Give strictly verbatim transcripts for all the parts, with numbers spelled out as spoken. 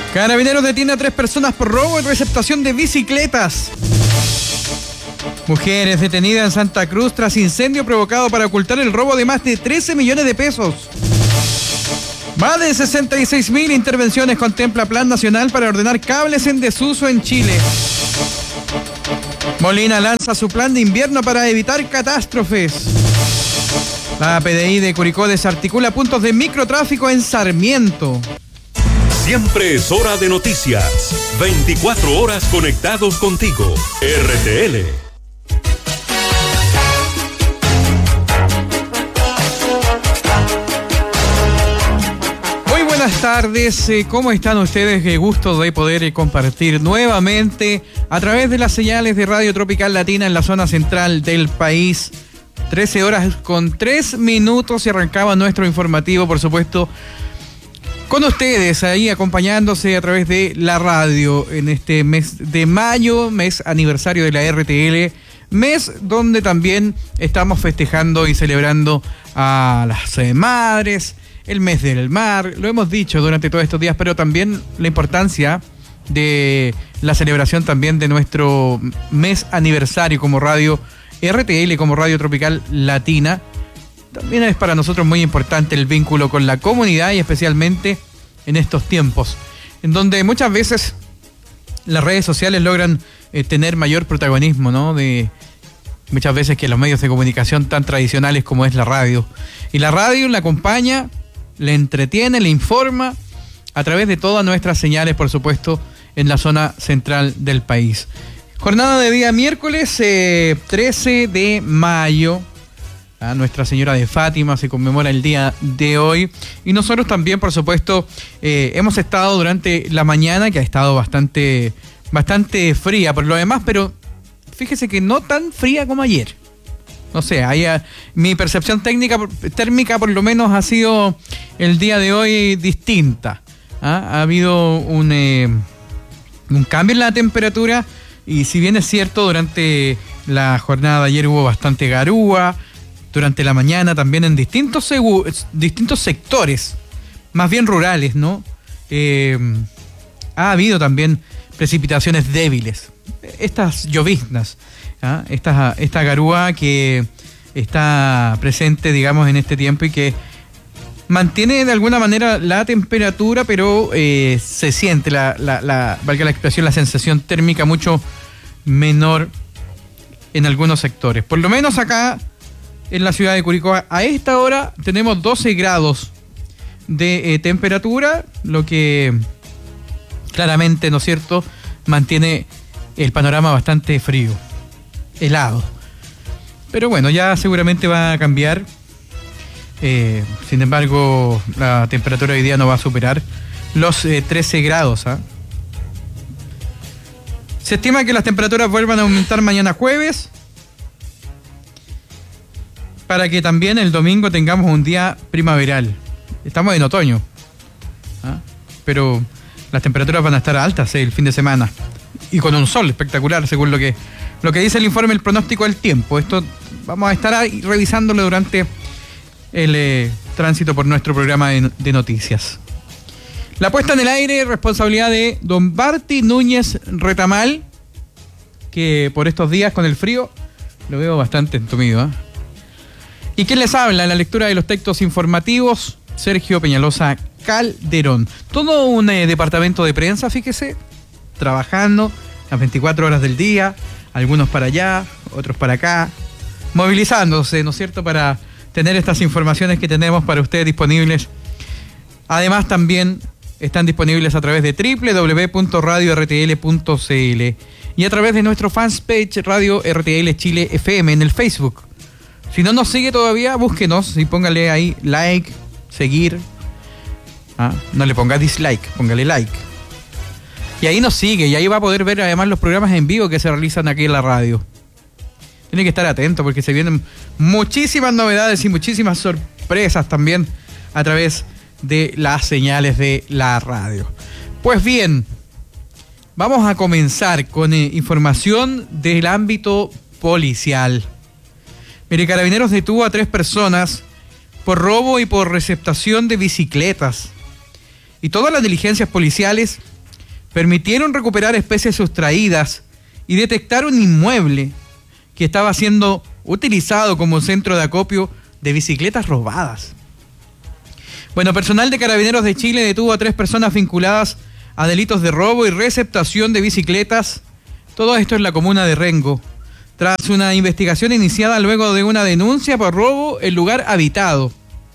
Carabineros detiene a tres personas por robo y receptación de bicicletas. Mujeres detenidas en Santa Cruz tras incendio provocado para ocultar el robo de más de trece millones de pesos. Más de sesenta y seis mil intervenciones contempla Plan Nacional para ordenar cables en desuso en Chile. Molina lanza su plan de invierno para evitar catástrofes. La P D I de Curicó desarticula puntos de microtráfico en Sarmiento. Siempre es hora de noticias. veinticuatro horas conectados contigo. R T L. Buenas tardes, ¿cómo están ustedes? Qué gusto de poder compartir nuevamente a través de las señales de Radio Tropical Latina en la zona central del país. trece horas con tres minutos y arrancaba nuestro informativo, por supuesto, con ustedes ahí acompañándose a través de la radio en este mes de mayo, mes aniversario de la R T L, mes donde también estamos festejando y celebrando a las eh, madres, el mes del mar, lo hemos dicho durante todos estos días, pero también la importancia de la celebración también de nuestro mes aniversario como radio R T L, como Radio Tropical Latina. También es para nosotros muy importante el vínculo con la comunidad y especialmente en estos tiempos, en donde muchas veces las redes sociales logran eh, tener mayor protagonismo, ¿no? De muchas veces que los medios de comunicación tan tradicionales como es la radio. Y la radio la acompaña, le entretiene, le informa a través de todas nuestras señales, por supuesto, en la zona central del país. Jornada de día miércoles eh, trece de mayo. A Nuestra Señora de Fátima se conmemora el día de hoy. Y nosotros también, por supuesto, eh, hemos estado durante la mañana, que ha estado bastante, bastante fría por lo demás, pero fíjese que no tan fría como ayer. No sé, ahí, a, mi percepción técnica, térmica por lo menos ha sido el día de hoy distinta. ¿Ah? Ha habido un, eh, un cambio en la temperatura y si bien es cierto, durante la jornada de ayer hubo bastante garúa, durante la mañana también en distintos, segu- distintos sectores, más bien rurales, ¿no? Eh, ha habido también precipitaciones débiles, estas lloviznas. ¿Ah? Esta, esta garúa que está presente, digamos, en este tiempo y que mantiene de alguna manera la temperatura, pero eh, se siente, la, la, la, valga la expresión, la sensación térmica mucho menor en algunos sectores. Por lo menos acá en la ciudad de Curicó, a esta hora tenemos doce grados de eh, temperatura, lo que claramente, ¿no es cierto?, mantiene el panorama bastante frío. Helado. Pero bueno, ya seguramente va a cambiar. Eh, sin embargo, la temperatura hoy día no va a superar los eh, trece grados. ¿eh? Se estima que las temperaturas vuelvan a aumentar mañana jueves, para que también el domingo tengamos un día primaveral. Estamos en otoño, ¿eh? Pero las temperaturas van a estar altas eh, el fin de semana. Y con un sol espectacular, según lo que Lo que dice el informe, el pronóstico del tiempo. Esto vamos a estar ahí revisándolo durante el eh, tránsito por nuestro programa de, de noticias. La puesta en el aire, responsabilidad de don Barty Núñez Retamal, que por estos días con el frío lo veo bastante entumido. ¿eh? ¿Y quién les habla? En la lectura de los textos informativos, Sergio Peñalosa Calderón. Todo un eh, departamento de prensa, fíjese, trabajando las veinticuatro horas del día, algunos para allá, otros para acá, movilizándose, ¿no es cierto?, para tener estas informaciones que tenemos para ustedes disponibles. Además, también están disponibles a través de doble u doble u doble u punto radio r t l punto c l y a través de nuestro fanpage Radio R T L Chile F M en el Facebook. Si no nos sigue todavía, búsquenos y póngale ahí like, seguir. ¿Ah? No le ponga dislike, póngale like. Y ahí nos sigue, y ahí va a poder ver además los programas en vivo que se realizan aquí en la radio. Tiene que estar atento porque se vienen muchísimas novedades y muchísimas sorpresas también a través de las señales de la radio. Pues bien, vamos a comenzar con eh, información del ámbito policial. Mire, Carabineros detuvo a tres personas por robo y por receptación de bicicletas. Y todas las diligencias policiales permitieron recuperar especies sustraídas y detectar un inmueble que estaba siendo utilizado como centro de acopio de bicicletas robadas. Bueno, personal de Carabineros de Chile detuvo a tres personas vinculadas a delitos de robo y receptación de bicicletas. Todo esto en la comuna de Rengo, tras una investigación iniciada luego de una denuncia por robo en lugar habitado.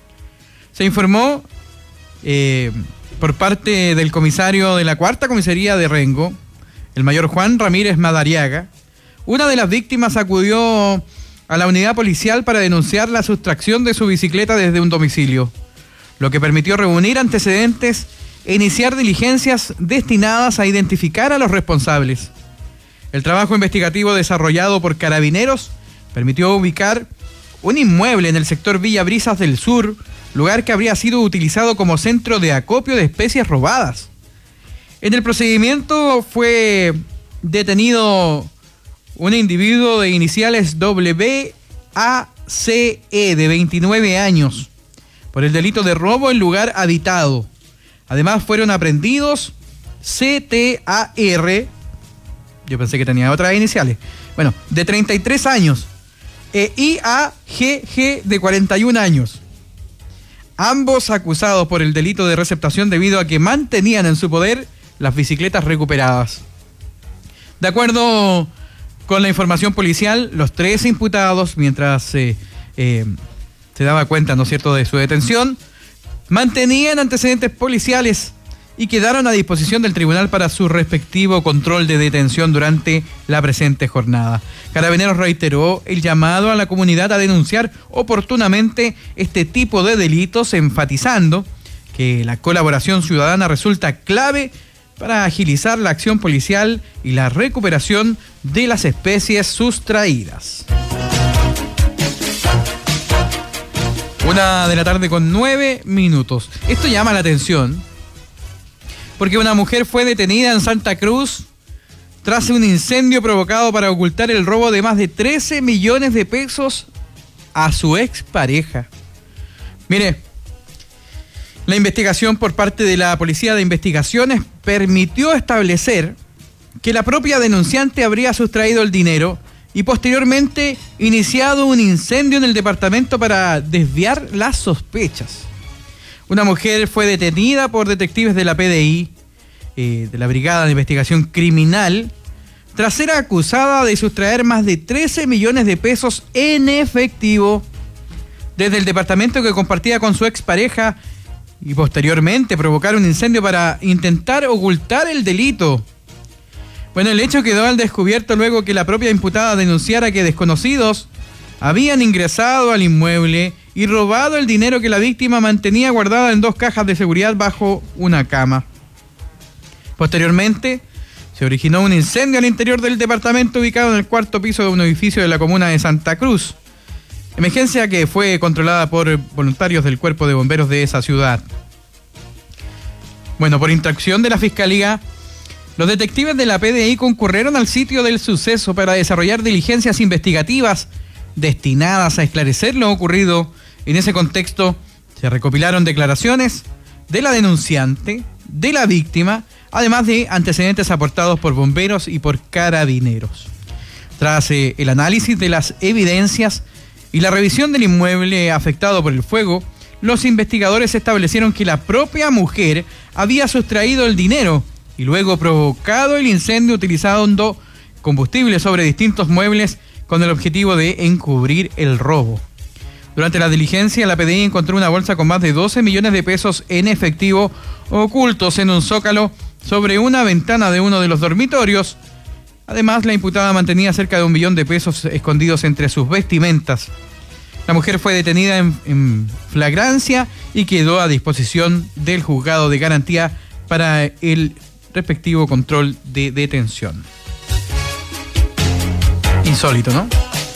Se informó eh, por parte del comisario de la cuarta comisaría de Rengo, el mayor Juan Ramírez Madariaga. Una de las víctimas acudió a la unidad policial para denunciar la sustracción de su bicicleta desde un domicilio, lo que permitió reunir antecedentes e iniciar diligencias destinadas a identificar a los responsables. El trabajo investigativo desarrollado por Carabineros permitió ubicar un inmueble en el sector Villa Brisas del Sur, lugar que habría sido utilizado como centro de acopio de especies robadas. En el procedimiento fue detenido un individuo de iniciales W A C E de veintinueve años por el delito de robo en lugar habitado. Además fueron aprehendidos C T A R, yo pensé que tenía otras iniciales, bueno, de treinta y tres años, e I A G G de cuarenta y un años. Ambos acusados por el delito de receptación debido a que mantenían en su poder las bicicletas recuperadas. De acuerdo con la información policial, los tres imputados, mientras eh, eh, se daba cuenta, ¿no es cierto?, de su detención, mantenían antecedentes policiales y quedaron a disposición del tribunal para su respectivo control de detención durante la presente jornada. Carabineros reiteró el llamado a la comunidad a denunciar oportunamente este tipo de delitos, enfatizando que la colaboración ciudadana resulta clave para agilizar la acción policial y la recuperación de las especies sustraídas. Una de la tarde con nueve minutos. Esto llama la atención porque una mujer fue detenida en Santa Cruz tras un incendio provocado para ocultar el robo de más de trece millones de pesos a su expareja. Mire, la investigación por parte de la Policía de Investigaciones permitió establecer que la propia denunciante habría sustraído el dinero y posteriormente iniciado un incendio en el departamento para desviar las sospechas. Una mujer fue detenida por detectives de la P D I, eh, de la Brigada de Investigación Criminal, tras ser acusada de sustraer más de trece millones de pesos en efectivo desde el departamento que compartía con su expareja y posteriormente provocar un incendio para intentar ocultar el delito. Bueno, el hecho quedó al descubierto luego que la propia imputada denunciara que desconocidos habían ingresado al inmueble y robado el dinero que la víctima mantenía guardada en dos cajas de seguridad bajo una cama. Posteriormente, se originó un incendio al interior del departamento ubicado en el cuarto piso de un edificio de la comuna de Santa Cruz. Emergencia que fue controlada por voluntarios del Cuerpo de Bomberos de esa ciudad. Bueno, por instrucción de la Fiscalía, los detectives de la P D I concurrieron al sitio del suceso para desarrollar diligencias investigativas destinadas a esclarecer lo ocurrido. En ese contexto, se recopilaron declaraciones de la denunciante, de la víctima, además de antecedentes aportados por bomberos y por carabineros. Tras eh, el análisis de las evidencias y la revisión del inmueble afectado por el fuego, los investigadores establecieron que la propia mujer había sustraído el dinero y luego provocado el incendio utilizando combustible sobre distintos muebles con el objetivo de encubrir el robo. Durante la diligencia, la P D I encontró una bolsa con más de doce millones de pesos en efectivo ocultos en un zócalo sobre una ventana de uno de los dormitorios. Además, la imputada mantenía cerca de un millón de pesos escondidos entre sus vestimentas. La mujer fue detenida en, en flagrancia y quedó a disposición del juzgado de garantía para el respectivo control de detención. Insólito, ¿no?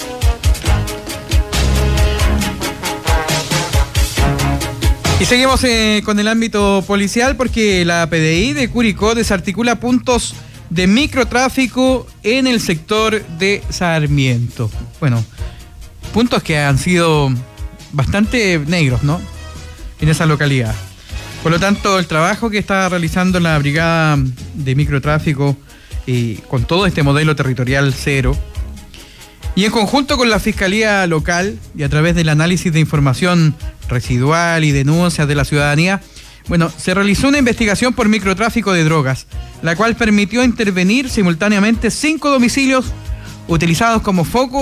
Y seguimos eh, con el ámbito policial porque la P D I de Curicó desarticula puntos de microtráfico en el sector de Sarmiento. Bueno, puntos que han sido bastante negros, ¿no?, en esa localidad. Por lo tanto, el trabajo que está realizando la Brigada de Microtráfico eh, con todo este modelo territorial cero, y en conjunto con la Fiscalía Local y a través del análisis de información residual y denuncias de la ciudadanía, bueno, se realizó una investigación por microtráfico de drogas, la cual permitió intervenir simultáneamente cinco domicilios utilizados como foco